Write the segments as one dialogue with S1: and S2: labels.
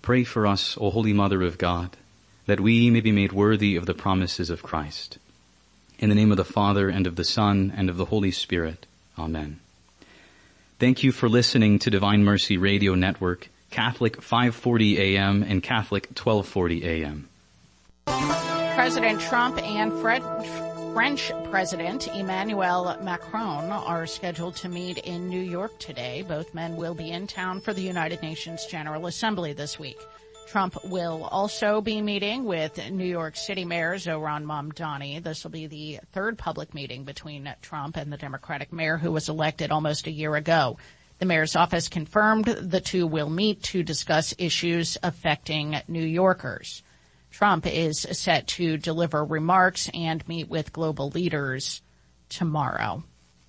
S1: Pray for us, O Holy Mother of God, that we may be made worthy of the promises of Christ. In the name of the Father, and of the Son, and of the Holy Spirit. Amen. Thank you for listening to Divine Mercy Radio Network, Catholic 540 AM and Catholic 1240 AM.
S2: President Trump and French President Emmanuel Macron are scheduled to meet in New York today. Both men will be in town for the United Nations General Assembly this week. Trump will also be meeting with New York City Mayor Zohran Mamdani. This will be the third public meeting between Trump and the Democratic mayor who was elected almost a year ago. The mayor's office confirmed the two will meet to discuss issues affecting New Yorkers. Trump is set to deliver remarks and meet with global leaders tomorrow.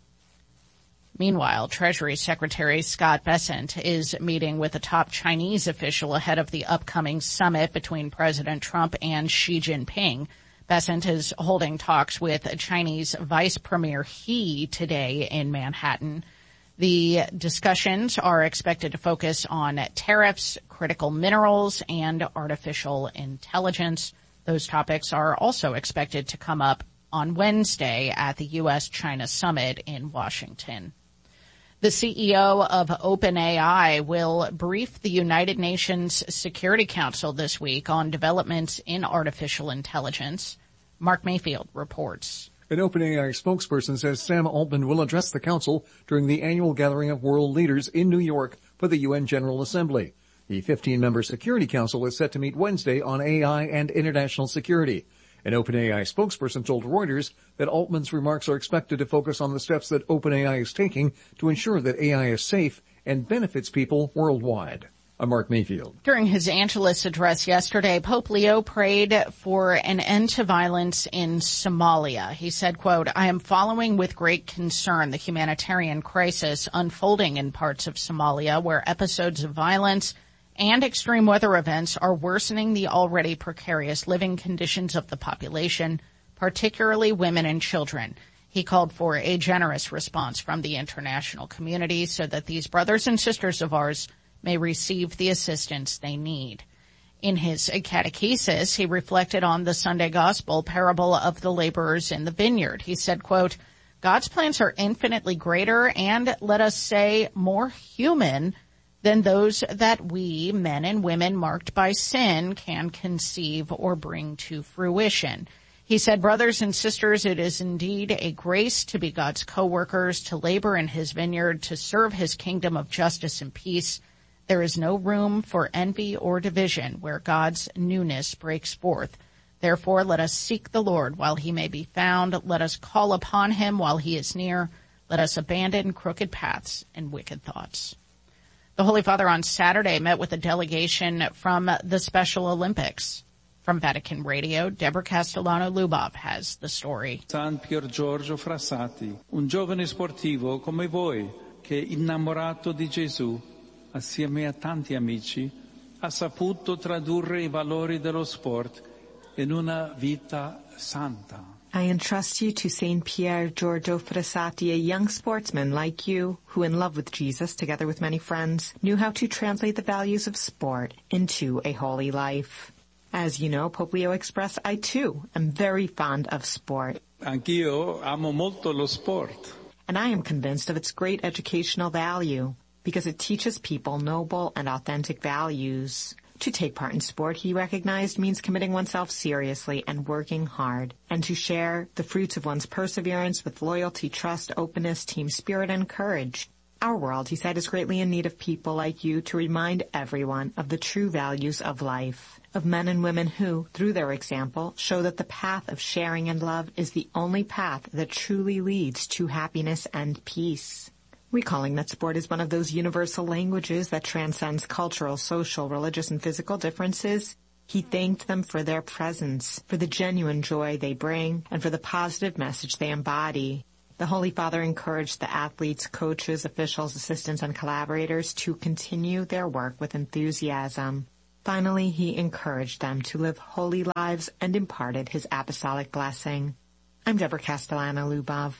S2: Meanwhile, Treasury Secretary Scott Bessent is meeting with a top Chinese official ahead of the upcoming summit between President Trump and Xi Jinping. Bessent is holding talks with Chinese Vice Premier He today in Manhattan. The discussions are expected to focus on tariffs, critical minerals, and artificial intelligence. Those topics are also expected to come up on Wednesday at the U.S.-China summit in Washington. The CEO of OpenAI will brief the United Nations Security Council this week on developments in artificial intelligence. Mark Mayfield reports.
S3: An OpenAI spokesperson says Sam Altman will address the council during the annual gathering of world leaders in New York for the UN General Assembly. The 15-member Security Council is set to meet Wednesday on AI and international security. An OpenAI spokesperson told Reuters that Altman's remarks are expected to focus on the steps that OpenAI is taking to ensure that AI is safe and benefits people worldwide. I'm Mark Mayfield.
S2: During his Angelus address yesterday, Pope Leo prayed for an end to violence in Somalia. He said, quote, "I am following with great concern the humanitarian crisis unfolding in parts of Somalia where episodes of violence and extreme weather events are worsening the already precarious living conditions of the population, particularly women and children." He called for a generous response from the international community so that these brothers and sisters of ours may receive the assistance they need. In his catechesis, he reflected on the Sunday Gospel parable of the laborers in the vineyard. He said, quote, "God's plans are infinitely greater and, let us say, more human than those that we, men and women marked by sin, can conceive or bring to fruition." He said, "Brothers and sisters, it is indeed a grace to be God's co-workers, to labor in his vineyard, to serve his kingdom of justice and peace. There is no room for envy or division where God's newness breaks forth. Therefore, let us seek the Lord while he may be found. Let us call upon him while he is near. Let us abandon crooked paths and wicked thoughts." The Holy Father on Saturday met with a delegation from the Special Olympics. From Vatican Radio, Deborah Castellano-Lubov has the story.
S4: San Pier Giorgio Frassati, un giovane sportivo come voi, che innamorato di Gesù, assieme a tanti amici, ha saputo tradurre I valori dello sport in una vita santa.
S5: I entrust you to St. Pier Giorgio Frassati, a young sportsman like you, who in love with Jesus, together with many friends, knew how to translate the values of sport into a holy life. As you know, Pope Leo expressed, I too am very fond of sport.
S4: Anch'io amo molto lo sport.
S5: And I am convinced of its great educational value, because it teaches people noble and authentic values. To take part in sport, he recognized, means committing oneself seriously and working hard, and to share the fruits of one's perseverance with loyalty, trust, openness, team spirit, and courage. Our world, he said, is greatly in need of people like you to remind everyone of the true values of life, of men and women who, through their example, show that the path of sharing and love is the only path that truly leads to happiness and peace. Recalling that sport is one of those universal languages that transcends cultural, social, religious, and physical differences, he thanked them for their presence, for the genuine joy they bring, and for the positive message they embody. The Holy Father encouraged the athletes, coaches, officials, assistants, and collaborators to continue their work with enthusiasm. Finally, he encouraged them to live holy lives and imparted his apostolic blessing. I'm Deborah Castellano-Lubov.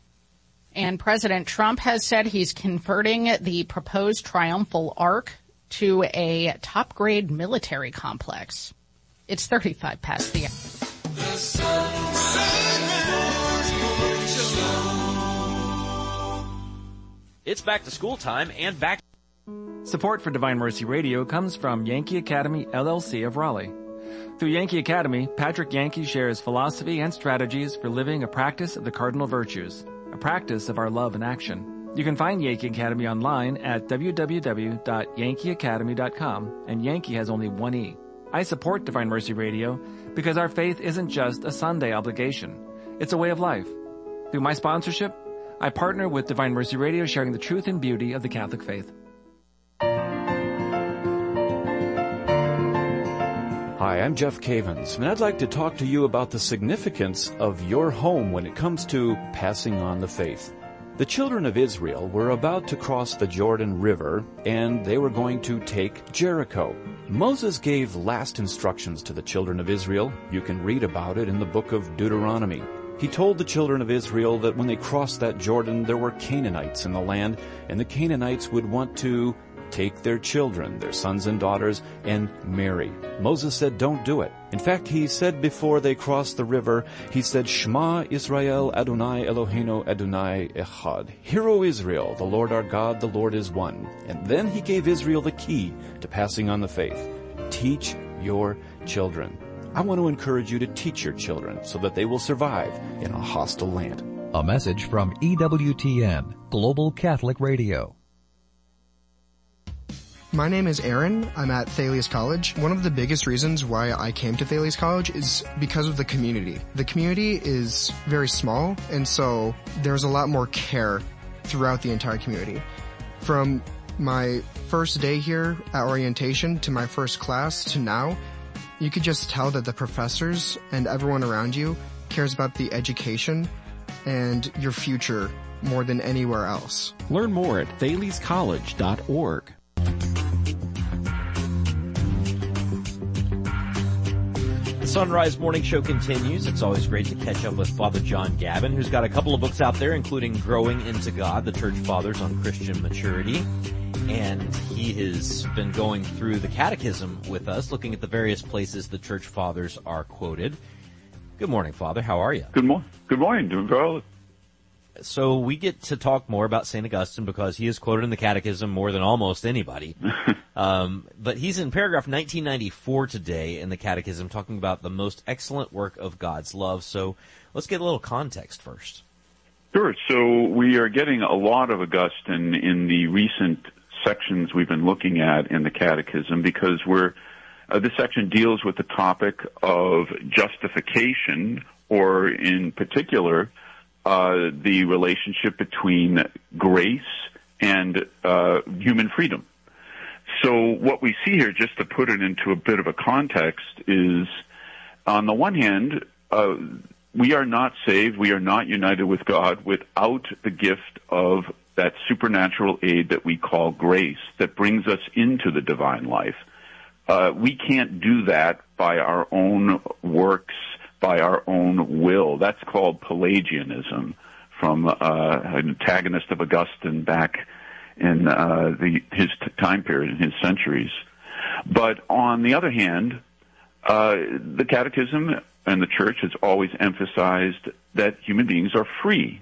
S2: And President Trump has said he's converting the proposed Triumphal Arch to a top-grade military complex. It's 35 past the hour.
S6: It's back to school time and back.
S7: Support for Divine Mercy Radio comes from Yankee Academy, LLC of Raleigh. Through Yankee Academy, Patrick Yankee shares philosophy and strategies for living a practice of the cardinal virtues, a practice of our love in action. You can find Yankee Academy online at www.yankeeacademy.com, and Yankee has only one E. I support Divine Mercy Radio because our faith isn't just a Sunday obligation. It's a way of life. Through my sponsorship, I partner with Divine Mercy Radio, sharing the truth and beauty of the Catholic faith.
S8: Hi, I'm Jeff Cavins, and I'd like to talk to you about the significance of your home when it comes to passing on the faith. The children of Israel were about to cross the Jordan River, and they were going to take Jericho. Moses gave last instructions to the children of Israel. You can read about it in the book of Deuteronomy. He told the children of Israel that when they crossed that Jordan, there were Canaanites in the land, and the Canaanites would want to take their children, their sons and daughters, and marry. Moses said, don't do it. In fact, he said before they crossed the river, he said, Shema Israel Adonai Eloheinu Adonai Echad. Hear, O Israel, the Lord our God, the Lord is one. And then he gave Israel the key to passing on the faith. Teach your children. I want to encourage you to teach your children so that they will survive in a hostile land.
S9: A message from EWTN, Global Catholic Radio.
S10: My name is Aaron. I'm at Thales College. One of the biggest reasons why I came to Thales College is because of the community. The community is very small, and so there's a lot more care throughout the entire community. From my first day here at orientation to my first class to now, you could just tell that the professors and everyone around you cares about the education and your future more than anywhere else.
S11: Learn more at thalescollege.org.
S6: The Sunrise Morning Show continues. It's always great to catch up with Father John Gavin, who's got a couple of books out there, including Growing into God, the Church Fathers on Christian Maturity. And he has been going through the Catechism with us, looking at the various places the Church Fathers are quoted. Good morning, Father. How are you?
S12: Good morning. Doing well.
S6: So we get to talk more about St. Augustine because he is quoted in the Catechism more than almost anybody. But he's in paragraph 1994 today in the Catechism talking about the most excellent work of God's love. So let's get a little context first.
S12: Sure. So we are getting a lot of Augustine in the recent sections we've been looking at in the Catechism because this section deals with the topic of justification, or in particular, the relationship between grace and human freedom. So what we see here, just to put it into a bit of a context, is on the one hand, we are not saved, we are not united with God without the gift of that supernatural aid that we call grace that brings us into the divine life. We can't do that by our own works, by our own will. That's called Pelagianism, from an antagonist of Augustine back in his time period, in his centuries. But on the other hand, the Catechism and the Church has always emphasized that human beings are free,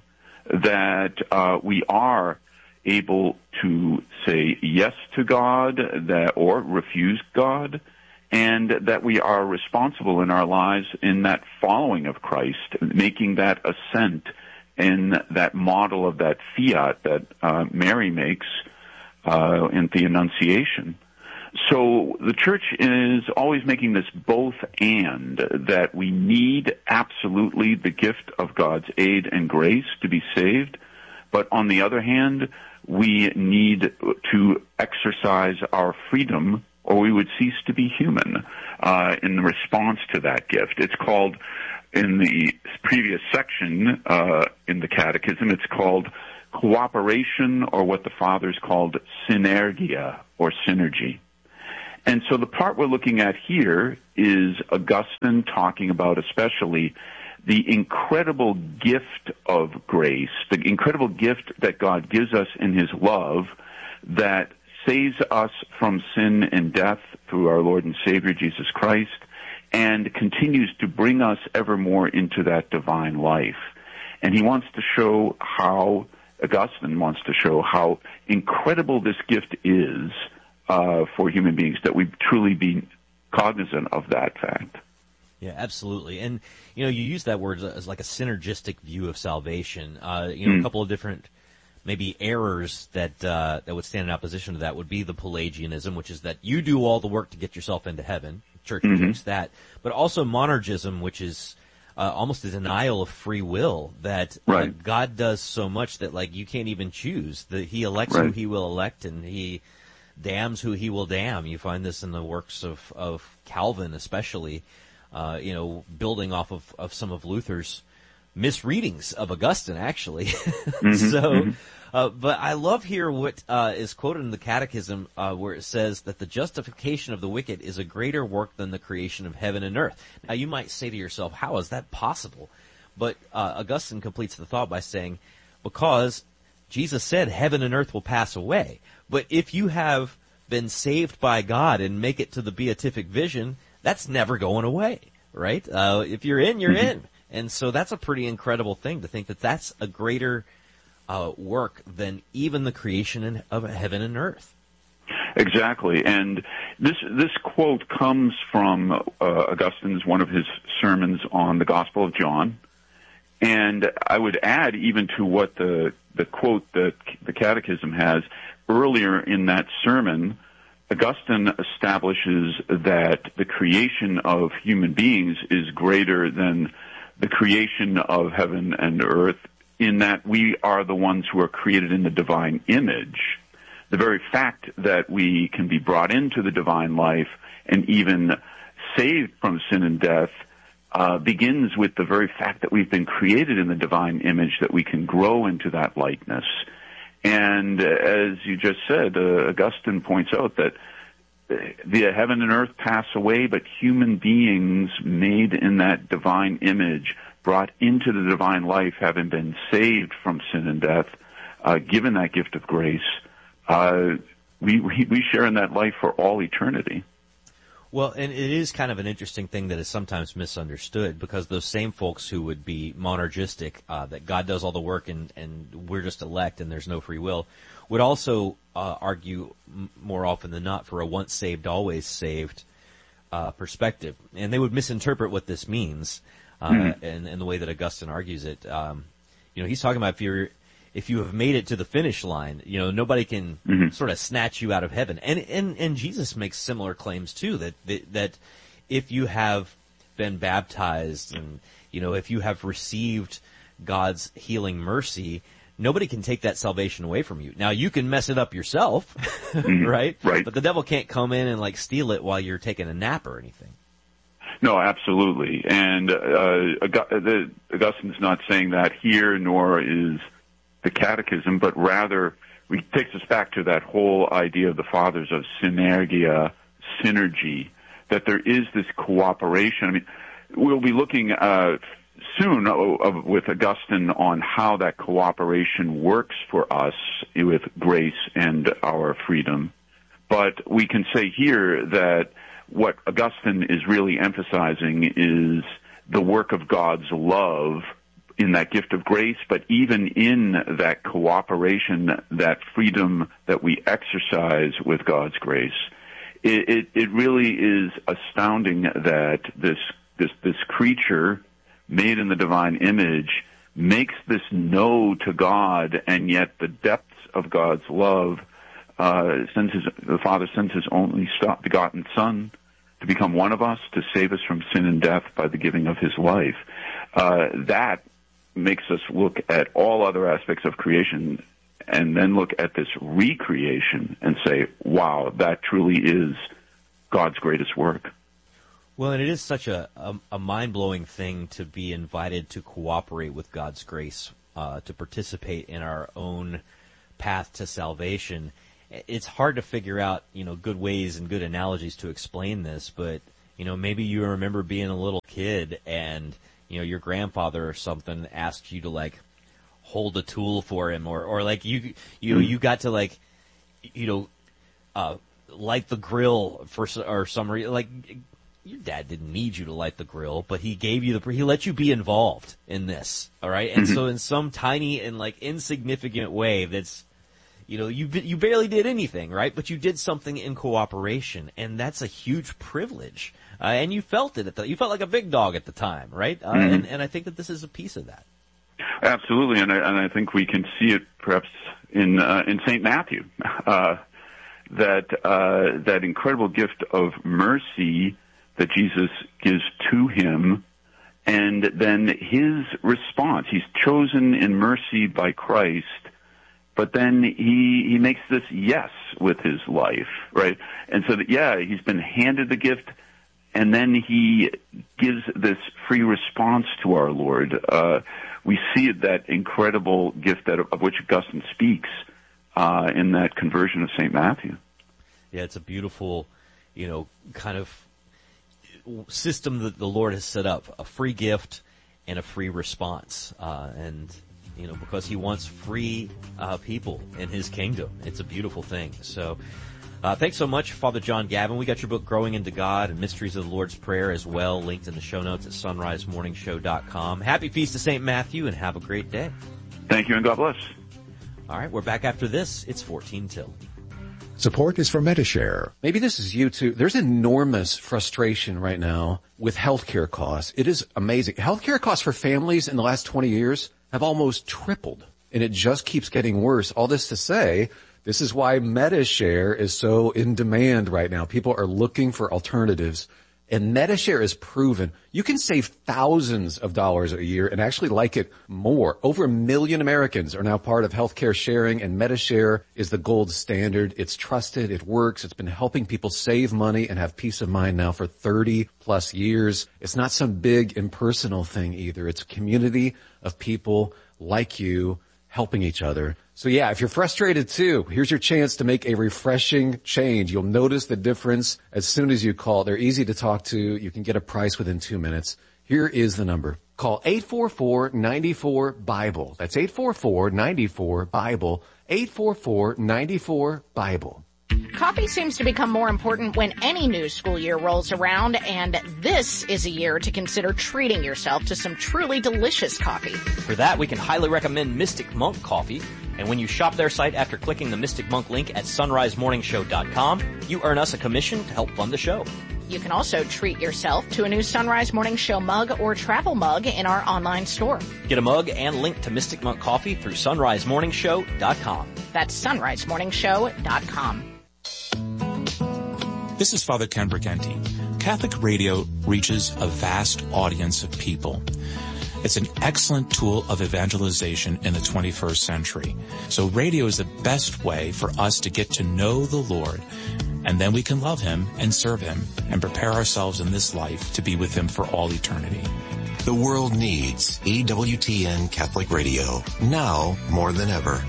S12: that we are able to say yes to God or refuse God, and that we are responsible in our lives in that following of Christ, making that ascent in that model of that fiat that Mary makes in the Annunciation. So the Church is always making this both and, that we need absolutely the gift of God's aid and grace to be saved, but on the other hand, we need to exercise our freedom or we would cease to be human in response to that gift. It's called, in the previous section in the Catechism, it's called cooperation, or what the Fathers called synergia, or synergy. And so the part we're looking at here is Augustine talking about especially the incredible gift of grace, the incredible gift that God gives us in His love that saves us from sin and death through our Lord and Savior Jesus Christ, and continues to bring us ever more into that divine life. And he wants to show how, Augustine wants to show how incredible this gift is for human beings, that we truly be cognizant of that fact.
S6: Yeah, absolutely. And, you use that word as like a synergistic view of salvation. A couple of different maybe errors that would stand in opposition to that would be the Pelagianism, which is that you do all the work to get yourself into heaven. Church rejects that. But also monergism, which is almost a denial of free will, that God does so much that like you can't even choose. That he elects who he will elect, and he damns who he will damn. You find this in the works of Calvin especially, building off of some of Luther's misreadings of Augustine, actually. But I love here what is quoted in the Catechism, where it says that the justification of the wicked is a greater work than the creation of heaven and earth. Now, you might say to yourself, how is that possible? But Augustine completes the thought by saying, because Jesus said heaven and earth will pass away. But if you have been saved by God and make it to the beatific vision, that's never going away, right? If you're in, you're in. And so that's a pretty incredible thing to think that that's a greater work than even the creation of heaven and earth.
S12: Exactly. And this quote comes from Augustine's, one of his sermons on the Gospel of John. And I would add even to what the quote that the Catechism has, earlier in that sermon, Augustine establishes that the creation of human beings is greater than the creation of heaven and earth, in that we are the ones who are created in the divine image. The very fact that we can be brought into the divine life and even saved from sin and death begins with the very fact that we've been created in the divine image, that we can grow into that likeness. And as you just said, Augustine points out that the heaven and earth pass away, but human beings made in that divine image, brought into the divine life, having been saved from sin and death, given that gift of grace, we share in that life for all eternity.
S6: Well, and it is kind of an interesting thing that is sometimes misunderstood, because those same folks who would be monergistic, that God does all the work and we're just elect and there's no free will, would also argue more often than not for a once saved, always saved perspective. And they would misinterpret what this means, and the way that Augustine argues it. He's talking about if you have made it to the finish line, nobody can sort of snatch you out of heaven. And Jesus makes similar claims too, that if you have been baptized and, if you have received God's healing mercy, nobody can take that salvation away from you. Now, you can mess it up yourself, right?
S12: Right.
S6: But the devil can't come in and steal it while you're taking a nap or anything.
S12: No, absolutely. And Augustine's not saying that here, nor is the Catechism, but rather it takes us back to that whole idea of the fathers of synergy, that there is this cooperation. I mean, we'll be looking soon with Augustine on how that cooperation works for us with grace and our freedom. But we can say here that what Augustine is really emphasizing is the work of God's love in that gift of grace, but even in that cooperation, that freedom that we exercise with God's grace. It really is astounding that this creature made in the divine image makes this no to God, and yet the depths of God's love, the Father sends his only begotten Son to become one of us, to save us from sin and death by the giving of his life. That makes us look at all other aspects of creation and then look at this recreation and say, wow, that truly is God's greatest work.
S6: Well, and it is such a mind-blowing thing to be invited to cooperate with God's grace, to participate in our own path to salvation. It's hard to figure out, good ways and good analogies to explain this, but, maybe you remember being a little kid and, your grandfather or something asked you to, hold a tool for him, or you got to, light the grill or some reason. Like, your dad didn't need you to light the grill, but he gave you he let you be involved in this. All right. And so in some tiny and like insignificant way that's, you barely did anything, right? But you did something in cooperation, and that's a huge privilege. And you felt it you felt like a big dog at the time, right? And I think that this is a piece of that.
S12: Absolutely. And I think we can see it perhaps in St. Matthew, that incredible gift of mercy that Jesus gives to him, and then his response. He's chosen in mercy by Christ, but then he makes this yes with his life, right? And so he's been handed the gift, and then he gives this free response to our Lord. We see that incredible gift of which Augustine speaks in that conversion of St. Matthew.
S6: Yeah, it's a beautiful, kind of system that the Lord has set up, a free gift and a free response. Because he wants free people in his kingdom. It's a beautiful thing. So thanks so much, Father John Gavin. We got your book, Growing into God and Mysteries of the Lord's Prayer, as well, linked in the show notes at sunrisemorningshow.com. Happy Feast of St. Matthew, and have a great day.
S12: Thank you, and God bless.
S6: All right, we're back after this. It's 14 till.
S11: Support is for Metashare.
S13: Maybe this is you too. There's enormous frustration right now with healthcare costs. It is amazing. Healthcare costs for families in the last 20 years have almost tripled, and it just keeps getting worse. All this to say, this is why Metashare is so in demand right now. People are looking for alternatives, and Metashare is proven. You can save thousands of dollars a year and actually like it more. Over 1 million Americans are now part of healthcare sharing, and Metashare is the gold standard. It's trusted. It works. It's been helping people save money and have peace of mind now for 30 plus years. It's not some big impersonal thing either. It's a community of people like you helping each other. So yeah, if you're frustrated too, here's your chance to make a refreshing change. You'll notice the difference as soon as you call. They're easy to talk to. You can get a price within 2 minutes. Here is the number. Call 844-94-BIBLE. That's 844-94-BIBLE. 844-94-BIBLE.
S2: Coffee seems to become more important when any new school year rolls around, and this is a year to consider treating yourself to some truly delicious coffee.
S6: For that, we can highly recommend Mystic Monk Coffee. And when you shop their site after clicking the Mystic Monk link at sunrisemorningshow.com, you earn us a commission to help fund the show.
S2: You can also treat yourself to a new Sunrise Morning Show mug or travel mug in our online store.
S6: Get a mug and link to Mystic Monk Coffee through sunrisemorningshow.com.
S2: That's sunrisemorningshow.com.
S14: This is Father Ken Briganti. Catholic radio reaches a vast audience of people. It's an excellent tool of evangelization in the 21st century. So radio is the best way for us to get to know the Lord, and then we can love Him and serve Him and prepare ourselves in this life to be with Him for all eternity.
S15: The world needs EWTN Catholic Radio now more than ever.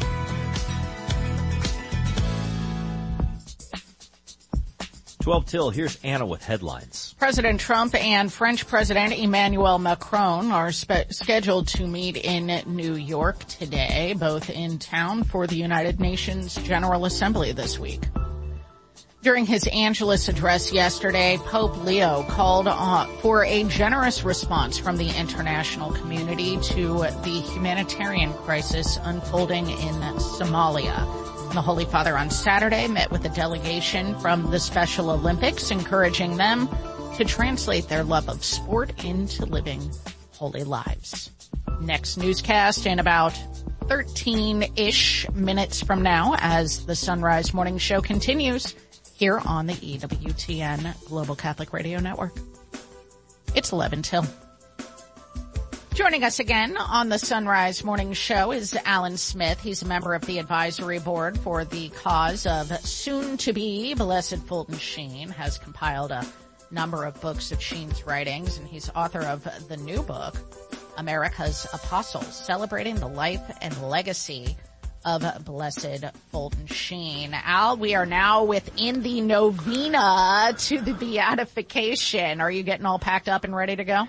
S6: Till, here's Anna with headlines.
S2: President Trump and French President Emmanuel Macron are scheduled to meet in New York today, both in town for the United Nations General Assembly this week. During his Angelus address yesterday, Pope Leo called for a generous response from the international community to the humanitarian crisis unfolding in Somalia. The Holy Father on Saturday met with a delegation from the Special Olympics, encouraging them to translate their love of sport into living holy lives. Next newscast in about 13-ish minutes from now as the Sunrise Morning Show continues here on the EWTN Global Catholic Radio Network. It's 11 till. Joining us again on the Sunrise Morning Show is Alan Smith. He's a member of the advisory board for the cause of soon-to-be Blessed Fulton Sheen, has compiled a number of books of Sheen's writings, and he's author of the new book, America's Apostles, celebrating the life and legacy of Blessed Fulton Sheen. Al, we are now within the novena to the beatification. Are you getting all packed up and ready to go?